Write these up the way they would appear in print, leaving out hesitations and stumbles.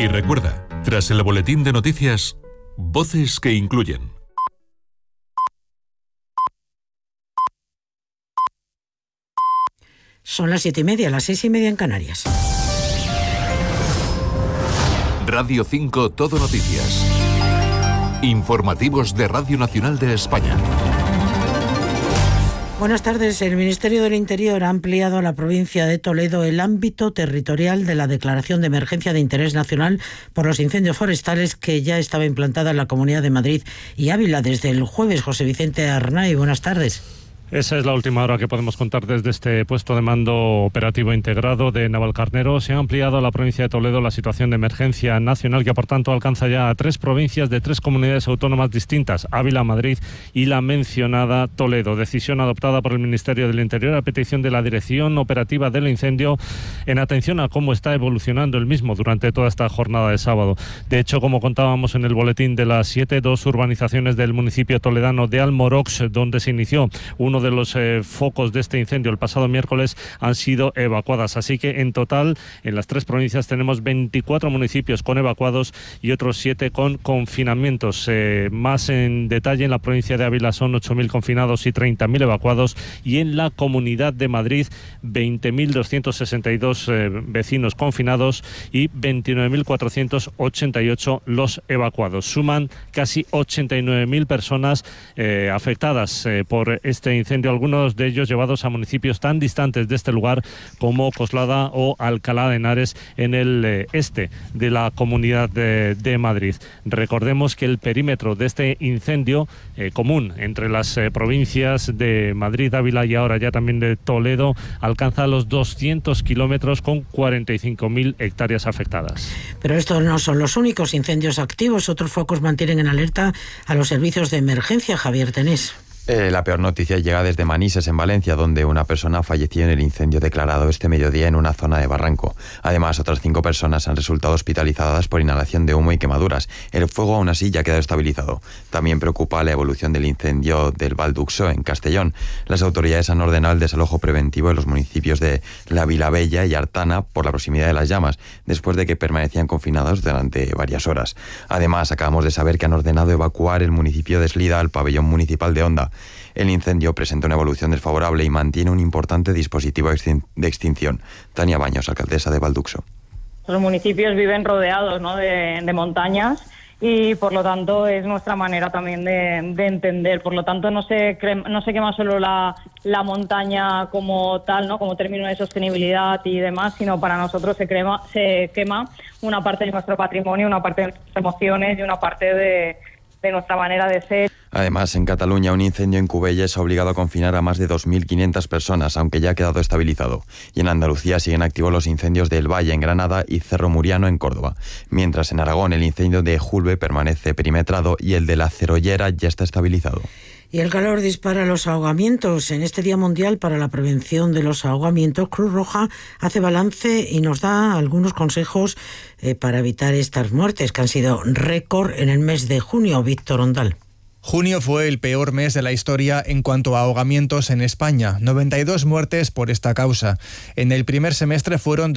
Y recuerda, tras el boletín de noticias, voces que incluyen. Son las 7:30, las 6:30 en Canarias. Radio 5 Todo Noticias. Informativos de Radio Nacional de España. Buenas tardes. El Ministerio del Interior ha ampliado a la provincia de Toledo el ámbito territorial de la declaración de emergencia de interés nacional por los incendios forestales que ya estaba implantada en la Comunidad de Madrid y Ávila desde el jueves. José Vicente Arnay, buenas tardes. Esa es la última hora que podemos contar desde este puesto de mando operativo integrado de Navalcarnero. Se ha ampliado a la provincia de Toledo la situación de emergencia nacional, que por tanto alcanza ya a 3 provincias de 3 comunidades autónomas distintas: Ávila, Madrid y la mencionada Toledo. Decisión adoptada por el Ministerio del Interior a petición de la Dirección Operativa del Incendio, en atención a cómo está evolucionando el mismo durante toda esta jornada de sábado. De hecho, como contábamos en el boletín de las 7, 2 urbanizaciones del municipio toledano de Almorox, donde se inició uno de los focos de este incendio el pasado miércoles, han sido evacuadas. Así que en total en las 3 provincias tenemos 24 municipios con evacuados y otros 7 con confinamientos. Más en detalle, en la provincia de Ávila son 8.000 confinados y 30.000 evacuados, y en la Comunidad de Madrid 20.262 vecinos confinados y 29.488 los evacuados. Suman casi 89.000 personas afectadas por este incendio, algunos de ellos llevados a municipios tan distantes de este lugar como Coslada o Alcalá de Henares, en el este de la Comunidad de Madrid. Recordemos que el perímetro de este incendio común entre las provincias de Madrid, Ávila y ahora ya también de Toledo alcanza los 200 kilómetros con 45.000 hectáreas afectadas. Pero estos no son los únicos incendios activos. Otros focos mantienen en alerta a los servicios de emergencia. Javier Tenés. La peor noticia llega desde Manises, en Valencia, donde una persona falleció en el incendio declarado este mediodía en una zona de barranco. Además, otras 5 personas han resultado hospitalizadas por inhalación de humo y quemaduras. El fuego aún así ya ha quedado estabilizado. También preocupa la evolución del incendio del Val d'Uxó, en Castellón. Las autoridades han ordenado el desalojo preventivo en los municipios de La Vilavella y Artana por la proximidad de las llamas, después de que permanecían confinados durante varias horas. Además, acabamos de saber que han ordenado evacuar el municipio de Eslida al pabellón municipal de Onda. El incendio presenta una evolución desfavorable y mantiene un importante dispositivo de extinción. Tania Baños, alcaldesa de Val d'Uxó. Los municipios viven rodeados, ¿no?, de montañas, y por lo tanto es nuestra manera también de entender. Por lo tanto no se quema solo la montaña como tal, ¿no?, como término de sostenibilidad y demás, sino para nosotros se quema una parte de nuestro patrimonio, una parte de nuestras emociones y una parte de nuestra manera de ser. Además, en Cataluña, un incendio en Cubelles ha obligado a confinar a más de 2.500 personas, aunque ya ha quedado estabilizado. Y en Andalucía siguen activos los incendios de El Valle, en Granada, y Cerro Muriano, en Córdoba. Mientras en Aragón el incendio de Julbe permanece perimetrado y el de La Cerollera ya está estabilizado. Y el calor dispara los ahogamientos. En este Día Mundial para la Prevención de los Ahogamientos, Cruz Roja hace balance y nos da algunos consejos para evitar estas muertes, que han sido récord en el mes de junio. Víctor Ondal. Junio fue el peor mes de la historia en cuanto a ahogamientos en España, 92 muertes por esta causa. En el primer semestre fueron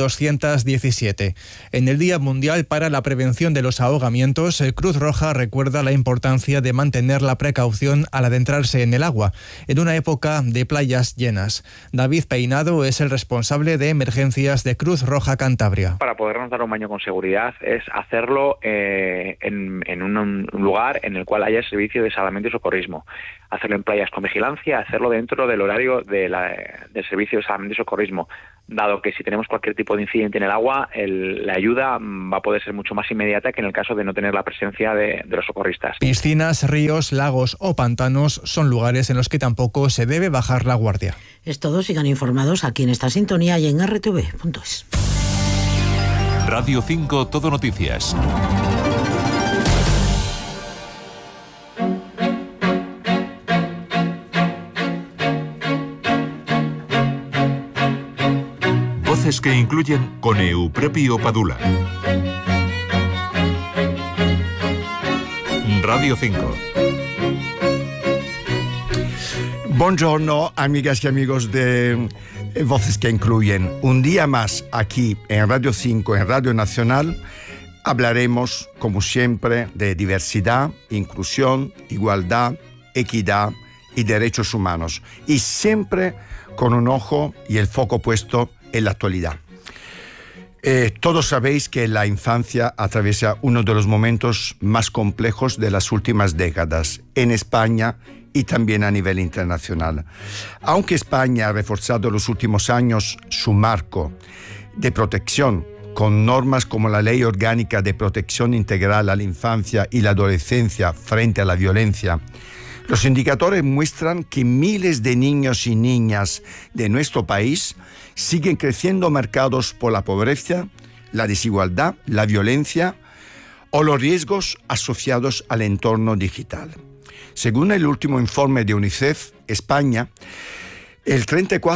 217. En el Día Mundial para la Prevención de los Ahogamientos, Cruz Roja recuerda la importancia de mantener la precaución al adentrarse en el agua, en una época de playas llenas. David Peinado es el responsable de emergencias de Cruz Roja Cantabria. Para podernos dar un baño con seguridad es hacerlo en un lugar en el cual haya servicio de salvamento y socorrismo. Hacerlo en playas con vigilancia, hacerlo dentro del horario del servicio de salvamento y socorrismo, dado que si tenemos cualquier tipo de incidente en el agua, la ayuda va a poder ser mucho más inmediata que en el caso de no tener la presencia de los socorristas. Piscinas, ríos, lagos o pantanos son lugares en los que tampoco se debe bajar la guardia. Es todo. Sigan informados aquí en esta sintonía y en rtv.es. Radio 5 Todo Noticias. Voces que incluyen con Euprepio Padula. Radio 5. Buongiorno, amigas y amigos de Voces que incluyen. Un día más aquí en Radio 5, en Radio Nacional, hablaremos, como siempre, de diversidad, inclusión, igualdad, equidad y derechos humanos, y siempre con un ojo y el foco puesto en la actualidad. Todos sabéis que la infancia atraviesa uno de los momentos más complejos de las últimas décadas en España y también a nivel internacional. Aunque España ha reforzado en los últimos años su marco de protección con normas como la Ley Orgánica de Protección Integral a la Infancia y la Adolescencia frente a la violencia, los indicadores muestran que miles de niños y niñas de nuestro país siguen creciendo marcados por la pobreza, la desigualdad, la violencia o los riesgos asociados al entorno digital. Según el último informe de UNICEF, España, el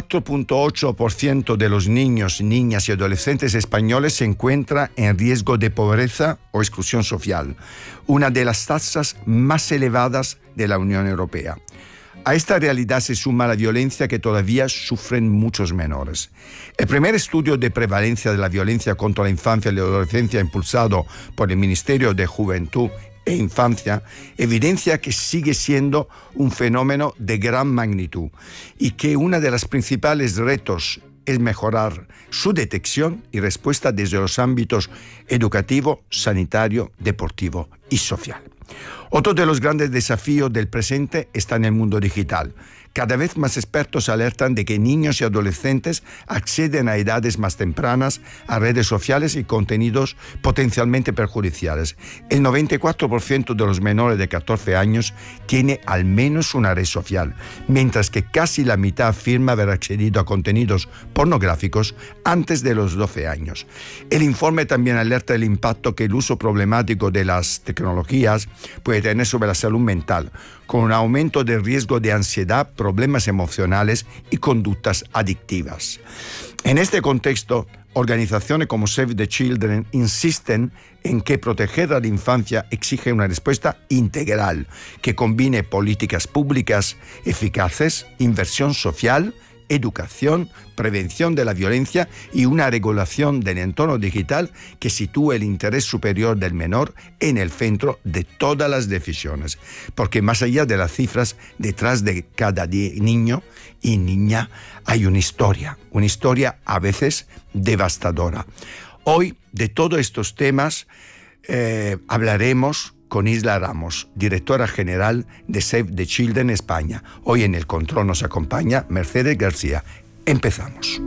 34.8% de los niños, niñas y adolescentes españoles se encuentra en riesgo de pobreza o exclusión social, una de las tasas más elevadas de la Unión Europea. A esta realidad se suma la violencia que todavía sufren muchos menores. El primer estudio de prevalencia de la violencia contra la infancia y la adolescencia impulsado por el Ministerio de Juventud e Infancia evidencia que sigue siendo un fenómeno de gran magnitud y que uno de los principales retos es mejorar su detección y respuesta desde los ámbitos educativo, sanitario, deportivo y social. Otro de los grandes desafíos del presente está en el mundo digital. Cada vez más expertos alertan de que niños y adolescentes acceden a edades más tempranas a redes sociales y contenidos potencialmente perjudiciales. El 94% de los menores de 14 años tiene al menos una red social, mientras que casi la mitad afirma haber accedido a contenidos pornográficos antes de los 12 años. El informe también alerta del impacto que el uso problemático de las tecnologías puede tener sobre la salud mental, con un aumento del riesgo de ansiedad, problemas emocionales y conductas adictivas. En este contexto, organizaciones como Save the Children insisten en que proteger a la infancia exige una respuesta integral que combine políticas públicas eficaces, inversión social, educación, prevención de la violencia y una regulación del entorno digital que sitúe el interés superior del menor en el centro de todas las decisiones. Porque más allá de las cifras, detrás de cada niño y niña hay una historia a veces devastadora. Hoy, de todos estos temas, hablaremos con Isla Ramos, directora general de Save the Children España. Hoy en el control nos acompaña Mercedes García. Empezamos.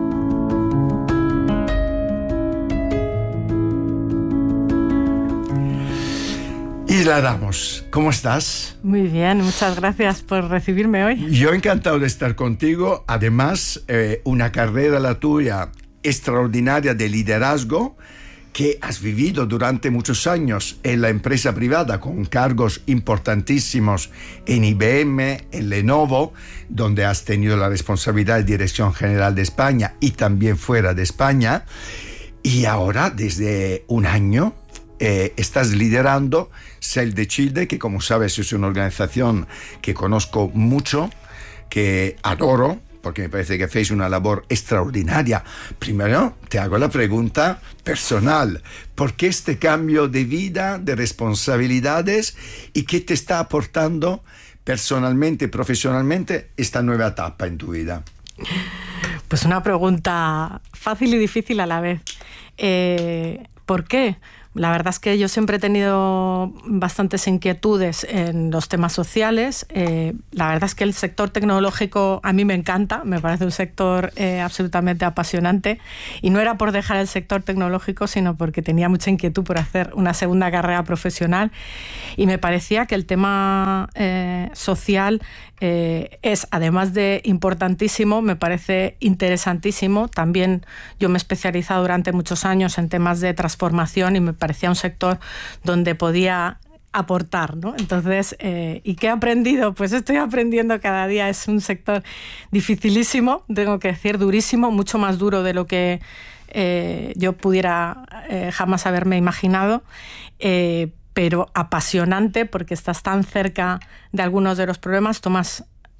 Isla Ramos, ¿cómo estás? Muy bien, muchas gracias por recibirme hoy. Yo encantado de estar contigo. Además, una carrera la tuya extraordinaria de liderazgo que has vivido durante muchos años en la empresa privada con cargos importantísimos en IBM, en Lenovo, donde has tenido la responsabilidad de Dirección General de España y también fuera de España. Y ahora, desde un año, estás liderando Save the Children, que como sabes es una organización que conozco mucho, que adoro, porque me parece que hacéis una labor extraordinaria. Primero, te hago la pregunta personal. ¿Por qué este cambio de vida, de responsabilidades, y qué te está aportando personalmente, profesionalmente, esta nueva etapa en tu vida? Pues una pregunta fácil y difícil a la vez. ¿Por qué? La verdad es que yo siempre he tenido bastantes inquietudes en los temas sociales. La verdad es que el sector tecnológico a mí me encanta, me parece un sector absolutamente apasionante. Y no era por dejar el sector tecnológico, sino porque tenía mucha inquietud por hacer una segunda carrera profesional. Y me parecía que el tema social es, además de importantísimo, me parece interesantísimo. También yo me he especializado durante muchos años en temas de transformación y me parecía un sector donde podía aportar, ¿no? Entonces, ¿y qué he aprendido? Pues estoy aprendiendo cada día. Es un sector dificilísimo, tengo que decir, durísimo, mucho más duro de lo que yo pudiera jamás haberme imaginado, pero apasionante porque estás tan cerca de algunos de los problemas, tomas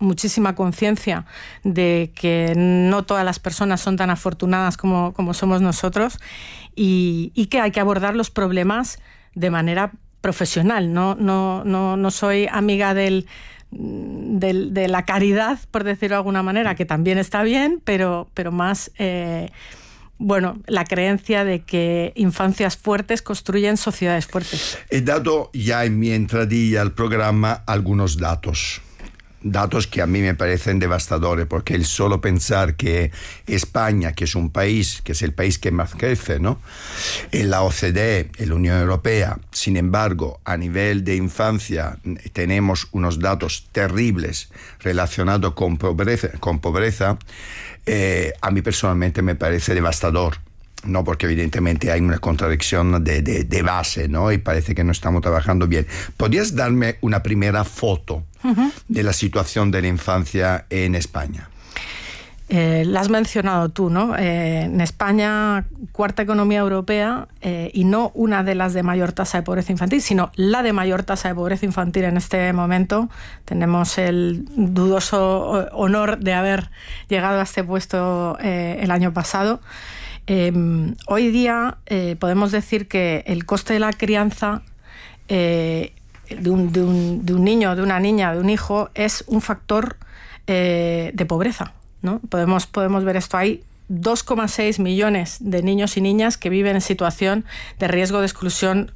muchísima conciencia de que no todas las personas son tan afortunadas como somos nosotros y que hay que abordar los problemas de manera profesional. No soy amiga de la caridad, por decirlo de alguna manera, que también está bien, pero más la creencia de que infancias fuertes construyen sociedades fuertes. He dado ya en mi entradilla al programa algunos datos que a mí me parecen devastadores, porque el solo pensar que España, que es un país, que es el país que más crece, ¿no?, en la OCDE, en la Unión Europea, sin embargo, a nivel de infancia tenemos unos datos terribles relacionados con pobreza, a mí personalmente me parece devastador. No, porque evidentemente hay una contradicción de base, ¿no? Y parece que no estamos trabajando bien. ¿Podrías darme una primera foto de la situación de la infancia en España? La has mencionado tú, ¿no? En España, cuarta economía europea, y no una de las de mayor tasa de pobreza infantil, sino la de mayor tasa de pobreza infantil en este momento. Tenemos el dudoso honor de haber llegado a este puesto el año pasado. Hoy día podemos decir que el coste de la crianza de un niño, de una niña, de un hijo, es un factor de pobreza, ¿no? Podemos ver esto. Hay 2,6 millones de niños y niñas que viven en situación de riesgo de exclusión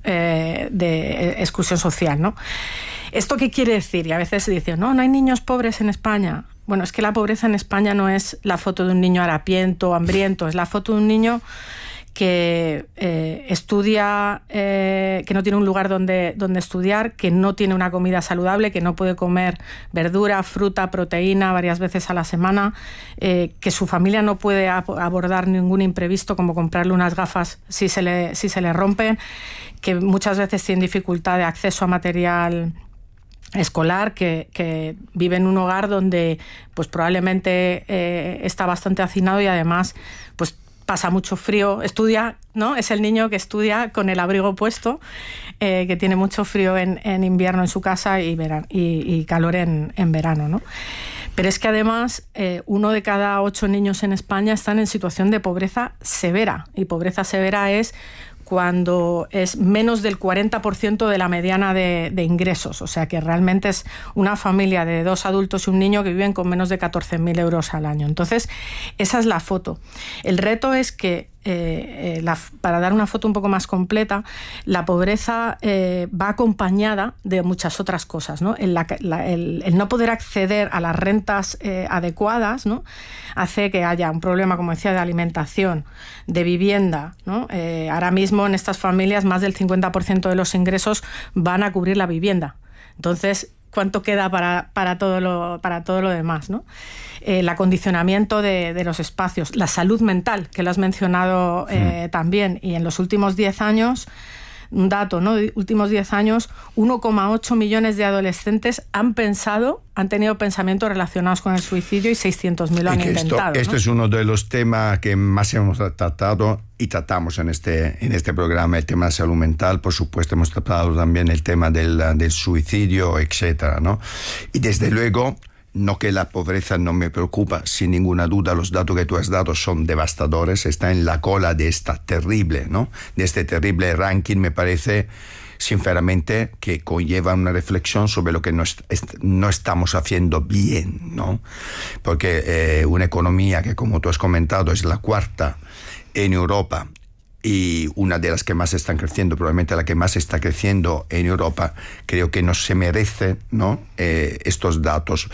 social, ¿no? ¿Esto qué quiere decir? Y a veces se dice, no hay niños pobres en España. Bueno, es que la pobreza en España no es la foto de un niño harapiento, hambriento, es la foto de un niño que estudia, que no tiene un lugar donde estudiar, que no tiene una comida saludable, que no puede comer verdura, fruta, proteína varias veces a la semana, que su familia no puede abordar ningún imprevisto como comprarle unas gafas si se le rompen, que muchas veces tiene dificultad de acceso a material escolar, que vive en un hogar donde pues probablemente está bastante hacinado y además pues pasa mucho frío, estudia, ¿no? Es el niño que estudia con el abrigo puesto, que tiene mucho frío en invierno en su casa y calor en verano, ¿no? Pero es que además 1 de cada 8 niños en España están en situación de pobreza severa, y pobreza severa es cuando es menos del 40% de la mediana de ingresos. O sea que realmente es una familia de 2 adultos y un niño que viven con menos de 14.000 euros al año. Entonces, esa es la foto. El reto es que, para dar una foto un poco más completa, la pobreza va acompañada de muchas otras cosas, ¿no? El no poder acceder a las rentas adecuadas, ¿no?, hace que haya un problema, como decía, de alimentación, de vivienda, ¿no? Ahora mismo en estas familias más del 50% de los ingresos van a cubrir la vivienda. Entonces, ¿cuánto queda para todo lo demás, ¿no? El acondicionamiento de los espacios, la salud mental, que lo has mencionado también, y en los últimos 10 años, un dato, ¿no? Últimos 10 años, 1,8 millones de adolescentes han tenido pensamientos relacionados con el suicidio y 600.000 lo han intentado. Esto, ¿no? Es uno de los temas que más hemos tratado y tratamos en este programa, el tema de salud mental. Por supuesto, hemos tratado también el tema del suicidio, etcétera, ¿no? Y desde luego, no que la pobreza no me preocupa, sin ninguna duda, los datos que tú has dado son devastadores, está en la cola de esta terrible, ¿no?, de este terrible ranking. Me parece, sinceramente, que conlleva una reflexión sobre lo que no estamos haciendo bien, ¿no? Porque una economía que, como tú has comentado, es la cuarta en Europa y una de las que más están creciendo, probablemente la que más está creciendo en Europa, creo que no se merece, ¿no?, estos datos.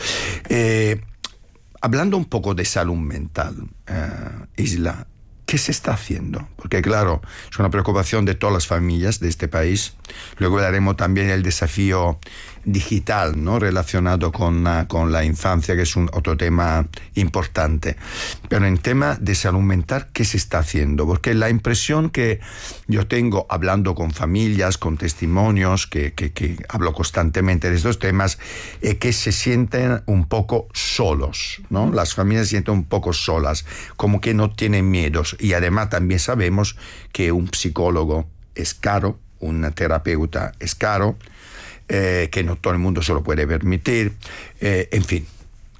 Hablando un poco de salud mental, Isla, ¿qué se está haciendo? Porque claro, es una preocupación de todas las familias de este país. Luego haremos también el desafío digital, ¿no?, relacionado con la infancia, que es otro tema importante. Pero en tema de salud mental, ¿qué se está haciendo? Porque la impresión que yo tengo hablando con familias, con testimonios, que hablo constantemente de estos temas, es que se sienten un poco solos, ¿no? Las familias se sienten un poco solas, como que no tienen miedos. Y además también sabemos que un psicólogo es caro, un terapeuta es caro, que no todo el mundo se lo puede permitir, en fin.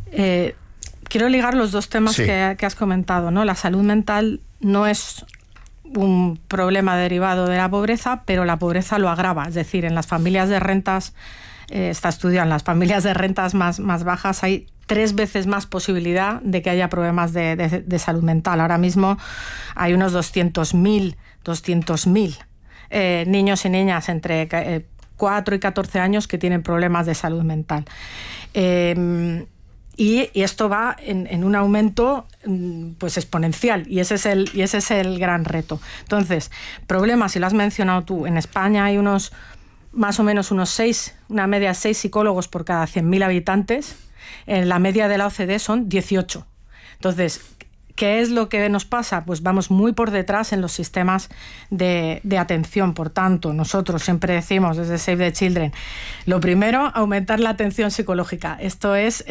Quiero ligar los dos temas que has comentado, ¿no? La salud mental no es un problema derivado de la pobreza, pero la pobreza lo agrava. Es decir, en las familias de rentas, está estudiado, en las familias de rentas más bajas hay 3 veces más posibilidad de que haya problemas de salud mental. Ahora mismo hay unos 200.000 niños y niñas entre 4 y 14 años que tienen problemas de salud mental. Y esto va en un aumento pues exponencial, y ese es el gran reto. Entonces, problemas, y lo has mencionado tú, en España hay más o menos una media de 6 psicólogos por cada 100.000 habitantes. En la media de la OCDE son 18. Entonces, ¿qué es lo que nos pasa? Pues vamos muy por detrás en los sistemas de atención. Por tanto, nosotros siempre decimos desde Save the Children, lo primero, aumentar la atención psicológica. Esto es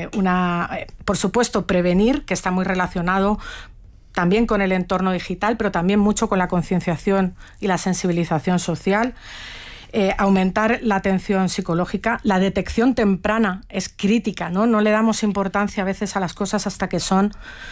por supuesto, prevenir, que está muy relacionado también con el entorno digital, pero también mucho con la concienciación y la sensibilización social. Aumentar la atención psicológica. La detección temprana es crítica, ¿no? No le damos importancia a veces a las cosas hasta que son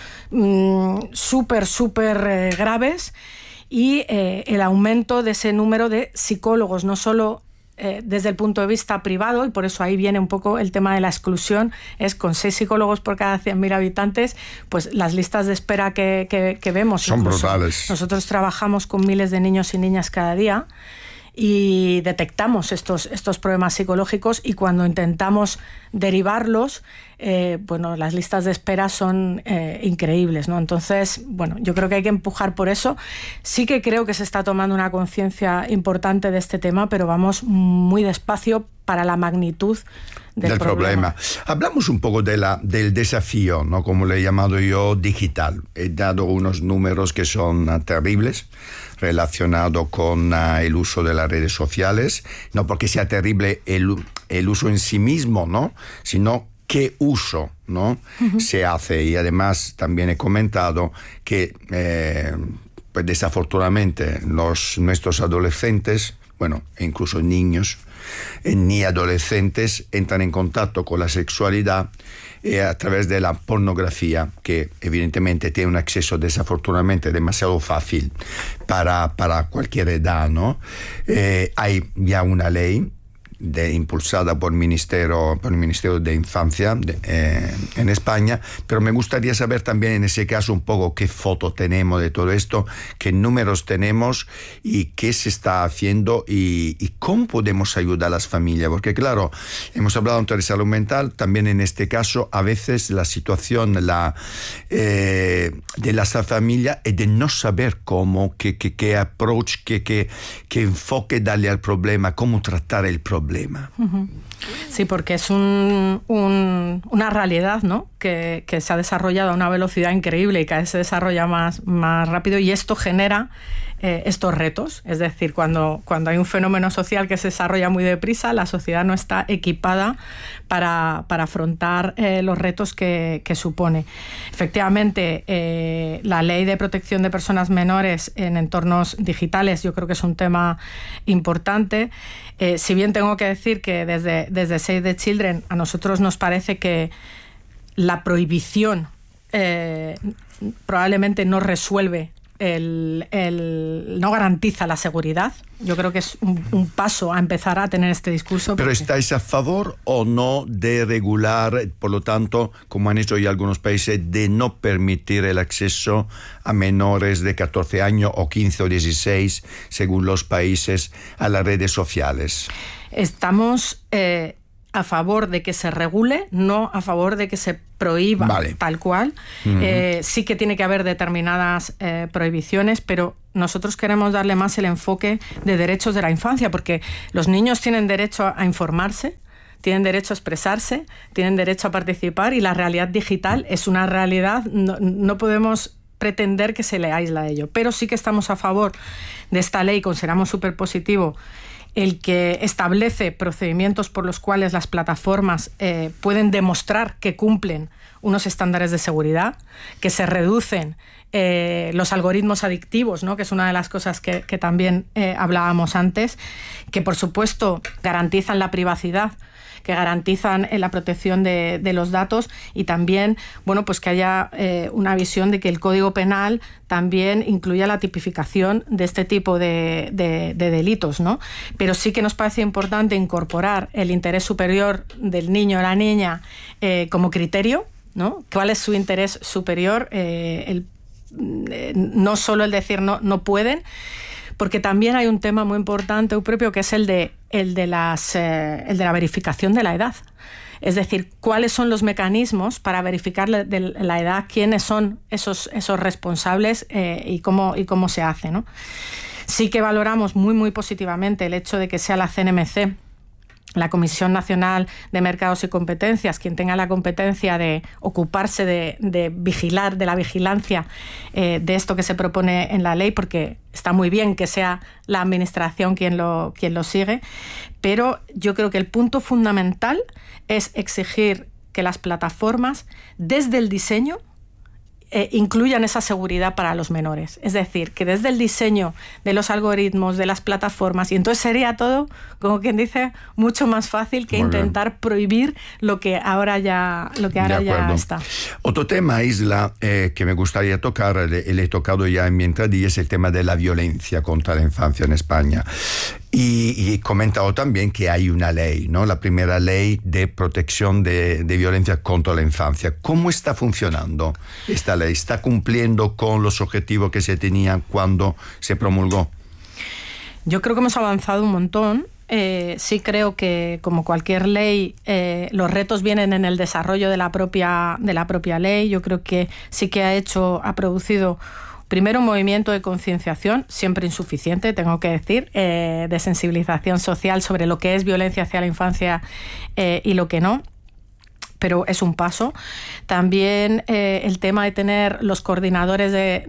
súper graves, y el aumento de ese número de psicólogos, no solo desde el punto de vista privado, y por eso ahí viene un poco el tema de la exclusión, es con 6 psicólogos por cada 100.000 habitantes, pues las listas de espera que vemos son brutales. Nosotros trabajamos con miles de niños y niñas cada día y detectamos estos problemas psicológicos, y cuando intentamos derivarlos, las listas de espera son increíbles, ¿no? Entonces, yo creo que hay que empujar por eso. Sí que creo que se está tomando una conciencia importante de este tema, pero vamos muy despacio para la magnitud del problema. Hablamos un poco del desafío, ¿no? Como le he llamado yo, digital. He dado unos números que son terribles, relacionado con el uso de las redes sociales, no porque sea terrible el uso en sí mismo, ¿no? Sino qué uso, ¿no? Se hace. Y además también he comentado que pues desafortunadamente nuestros adolescentes, e incluso niños ni adolescentes, entran en contacto con la sexualidad a través de la pornografía, que evidentemente tiene un acceso desafortunadamente demasiado fácil para cualquier edad, ¿no? Hay ya una ley impulsada por el Ministerio de Infancia en España, pero me gustaría saber también en ese caso un poco qué foto tenemos de todo esto, qué números tenemos y qué se está haciendo y cómo podemos ayudar a las familias, porque claro, hemos hablado antes de salud mental, también en este caso a veces la situación de la familia es de no saber cómo, qué approach, qué enfoque darle al problema, cómo tratar el problema. Sí, porque es una realidad, ¿no? Que se ha desarrollado a una velocidad increíble y cada vez se desarrolla más rápido, y esto genera estos retos. Es decir, cuando hay un fenómeno social que se desarrolla muy deprisa, la sociedad no está equipada para afrontar los retos que supone. Efectivamente, la ley de protección de personas menores en entornos digitales yo creo que es un tema importante. Si bien tengo que decir que desde Save the Children a nosotros nos parece que la prohibición probablemente no resuelve, no garantiza la seguridad. Yo creo que es un paso a empezar a tener este discurso. ¿Pero estáis a favor o no de regular, por lo tanto, como han hecho ya algunos países, de no permitir el acceso a menores de 14 años o 15 o 16, según los países, a las redes sociales? Estamos a favor de que se regule, no a favor de que se prohíba, vale, tal cual. Sí que tiene que haber determinadas prohibiciones, pero nosotros queremos darle más el enfoque de derechos de la infancia, porque los niños tienen derecho a informarse, tienen derecho a expresarse, tienen derecho a participar, y la realidad digital es una realidad, no podemos pretender que se le aísla de ello. Pero sí que estamos a favor de esta ley, consideramos súper positivo el que establece procedimientos por los cuales las plataformas pueden demostrar que cumplen unos estándares de seguridad, que se reducen los algoritmos adictivos, ¿no? Que es una de las cosas que también hablábamos antes, que por supuesto garantizan la privacidad, que garantizan la protección de los datos, y también, bueno, pues que haya una visión de que el Código Penal también incluya la tipificación de este tipo de delitos, ¿no? Pero sí que nos parece importante incorporar el interés superior del niño o la niña como criterio, ¿no? ¿Cuál es su interés superior? No solo el decir no pueden, porque también hay un tema muy importante propio, que es el de la verificación de la edad. Es decir, cuáles son los mecanismos para verificar de la edad, quiénes son esos responsables y cómo se hace, ¿no? Sí que valoramos muy, muy positivamente el hecho de que sea la CNMC, la Comisión Nacional de Mercados y Competencias, quien tenga la competencia de ocuparse de vigilar, de la vigilancia de esto que se propone en la ley, porque está muy bien que sea la Administración quien lo sigue, pero yo creo que el punto fundamental es exigir que las plataformas, desde el diseño, incluyan esa seguridad para los menores. Es decir, que desde el diseño de los algoritmos, de las plataformas, y entonces sería todo, como quien dice, mucho más fácil que intentar prohibir lo que ahora ya está. Otro tema, Isla, que me gustaría tocar, le he tocado ya en mi entradilla, es el tema de la violencia contra la infancia en España. Y he comentado también que hay una ley, ¿no? La primera ley de protección de violencia contra la infancia. ¿Cómo está funcionando esta ley? ¿Está cumpliendo con los objetivos que se tenían cuando se promulgó? Yo creo que hemos avanzado un montón. Sí creo que, como cualquier ley, los retos vienen en el desarrollo de la propia ley. Yo creo que sí que ha producido primero un movimiento de concienciación, siempre insuficiente, tengo que decir, de sensibilización social sobre lo que es violencia hacia la infancia y lo que no, pero es un paso. También el tema de tener los coordinadores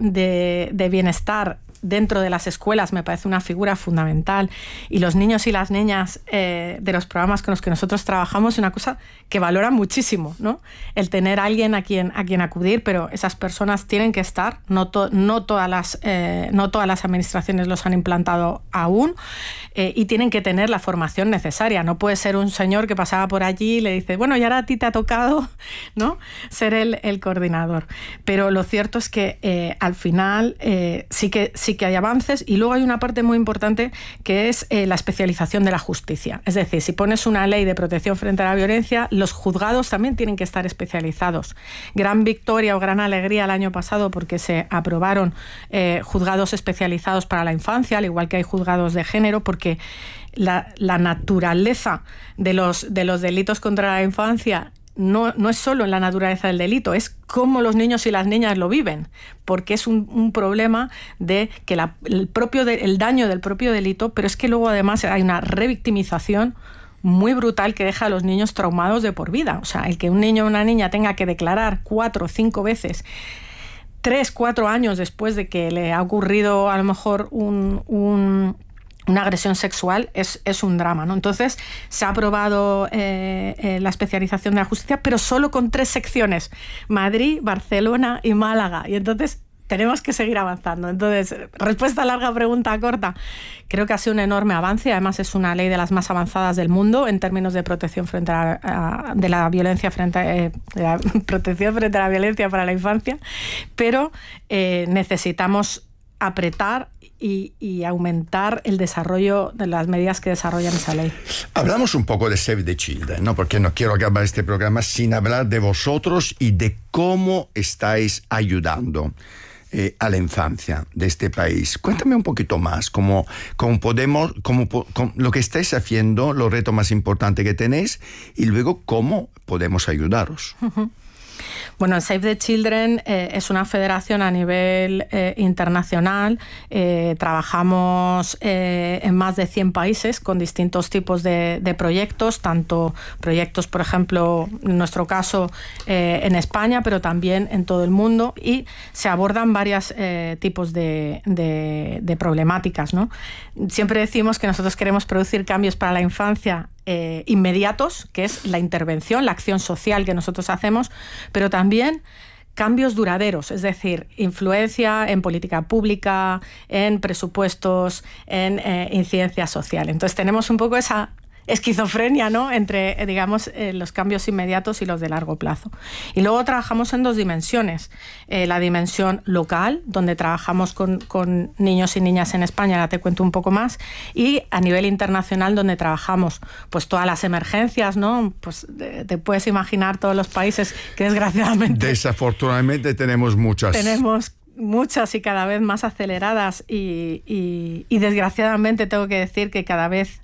de bienestar dentro de las escuelas me parece una figura fundamental, y los niños y las niñas de los programas con los que nosotros trabajamos es una cosa que valoran muchísimo, ¿no? El tener a alguien a quien acudir, pero esas personas tienen que estar, no todas las administraciones los han implantado aún, y tienen que tener la formación necesaria. No puede ser un señor que pasaba por allí y le dice, bueno, y ahora a ti te ha tocado, ¿no?, ser el coordinador. Pero lo cierto es que al final sí que hay avances, y luego hay una parte muy importante que es la especialización de la justicia. Es decir, si pones una ley de protección frente a la violencia, los juzgados también tienen que estar especializados. Gran victoria o gran alegría el año pasado porque se aprobaron juzgados especializados para la infancia, al igual que hay juzgados de género, porque la naturaleza de los delitos contra la infancia no es solo en la naturaleza del delito, es cómo los niños y las niñas lo viven, porque es un problema de que el daño del propio delito, pero es que luego además hay una revictimización muy brutal que deja a los niños traumados de por vida. O sea, el que un niño o una niña tenga que declarar 4 o 5 veces, 3, 4 años después de que le ha ocurrido a lo mejor una agresión sexual, es un drama, ¿no? Entonces se ha aprobado la especialización de la justicia, pero solo con 3 secciones: Madrid, Barcelona y Málaga. Y entonces tenemos que seguir avanzando. Entonces, respuesta larga, pregunta corta. Creo que ha sido un enorme avance. Además, es una ley de las más avanzadas del mundo en términos de protección frente a la violencia protección frente a la violencia para la infancia. Pero necesitamos apretar y aumentar el desarrollo de las medidas que desarrollan esa ley. Hablamos un poco de Save the Children, ¿no? Porque no quiero acabar este programa sin hablar de vosotros y de cómo estáis ayudando a la infancia de este país. Cuéntame un poquito más, cómo lo que estáis haciendo, los retos más importantes que tenéis, y luego cómo podemos ayudaros. Uh-huh. Bueno, Save the Children es una federación a nivel internacional. Trabajamos en más de 100 países con distintos tipos de proyectos, tanto proyectos, por ejemplo, en nuestro caso, en España, pero también en todo el mundo, y se abordan varios tipos de problemáticas, ¿no? Siempre decimos que nosotros queremos producir cambios para la infancia inmediatos, que es la intervención, la acción social que nosotros hacemos, pero también cambios duraderos, es decir, influencia en política pública, en presupuestos, en incidencia social. Entonces tenemos un poco esa esquizofrenia, ¿no?, entre, digamos, los cambios inmediatos y los de largo plazo. Y luego trabajamos en dos dimensiones. La dimensión local, donde trabajamos con niños y niñas en España, ahora te cuento un poco más, y a nivel internacional, donde trabajamos pues todas las emergencias, ¿no? Pues te puedes imaginar todos los países que desgraciadamente... Desafortunadamente tenemos muchas. Tenemos muchas y cada vez más aceleradas y desgraciadamente tengo que decir que cada vez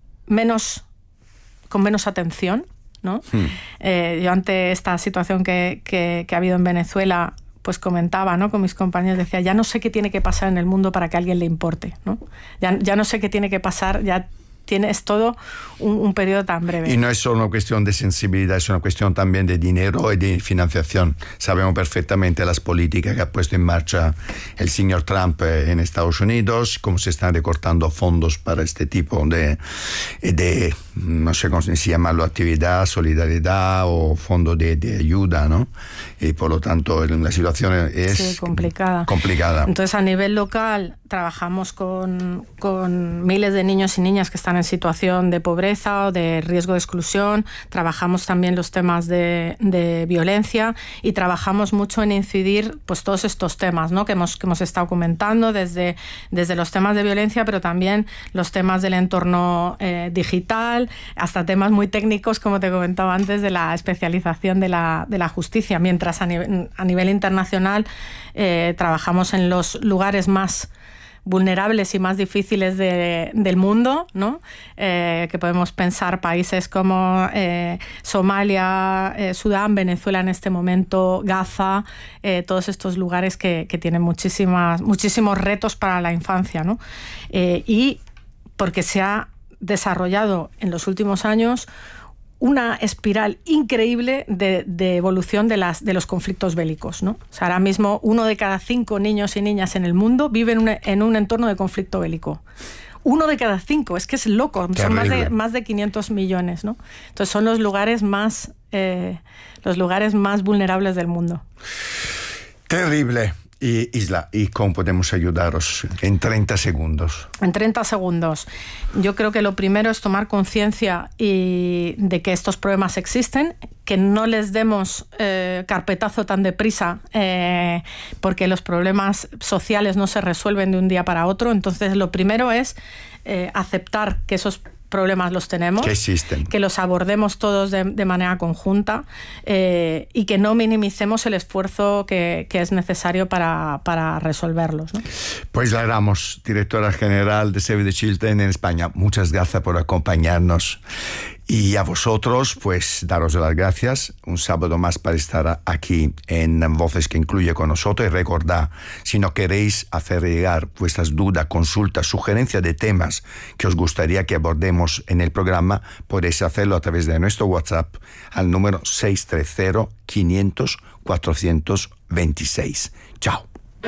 con menos atención, ¿no? Yo ante esta situación que ha habido en Venezuela, pues comentaba, ¿no?, con mis compañeros, decía, ya no sé qué tiene que pasar en el mundo para que a alguien le importe, ¿no? Ya no sé qué tiene que pasar, es todo un periodo tan breve. Y no es solo una cuestión de sensibilidad, es una cuestión también de dinero y de financiación. Sabemos perfectamente las políticas que ha puesto en marcha el señor Trump en Estados Unidos, cómo se están recortando fondos para este tipo de no sé cómo se llama, actividad, solidaridad o fondo de ayuda, ¿no? Y por lo tanto la situación es complicada. Entonces, a nivel local trabajamos con miles de niños y niñas que están en situación de pobreza o de riesgo de exclusión. Trabajamos también los temas de violencia y trabajamos mucho en incidir pues todos estos temas, ¿no?, que hemos estado comentando, desde los temas de violencia, pero también los temas del entorno digital, hasta temas muy técnicos, como te comentaba antes, de la especialización de la justicia, mientras a nivel internacional trabajamos en los lugares más vulnerables y más difíciles del mundo, ¿no? Que podemos pensar países como Somalia, Sudán, Venezuela en este momento, Gaza, todos estos lugares que tienen muchísimos retos para la infancia, ¿no? Y porque se ha desarrollado en los últimos años una espiral increíble de evolución de los conflictos bélicos, ¿no? O sea, ahora mismo 1 de cada 5 niños y niñas en el mundo vive en un entorno de conflicto bélico. 1 de cada 5, es que es loco, terrible. Son más de 500 millones, ¿no? Entonces son los lugares más vulnerables del mundo. Terrible. Y Isla, ¿y cómo podemos ayudaros en 30 segundos? En 30 segundos. Yo creo que lo primero es tomar conciencia de que estos problemas existen, que no les demos carpetazo tan deprisa, porque los problemas sociales no se resuelven de un día para otro. Entonces, lo primero es aceptar que esos problemas los tenemos, que existen, que los abordemos todos de manera conjunta y que no minimicemos el esfuerzo que es necesario para resolverlos, ¿no? Pues la Ramos, directora general de Save the Children en España, muchas gracias por acompañarnos. Y a vosotros, pues daros las gracias. Un sábado más para estar aquí en Voces que Incluye con nosotros. Y recordad, si no queréis hacer llegar vuestras dudas, consultas, sugerencias de temas que os gustaría que abordemos en el programa, podéis hacerlo a través de nuestro WhatsApp al número 630 500 426. Chao.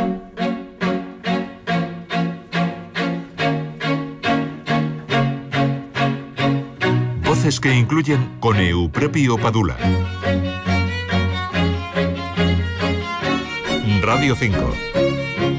Voces que Incluyen con Euprepio Padula. Radio 5.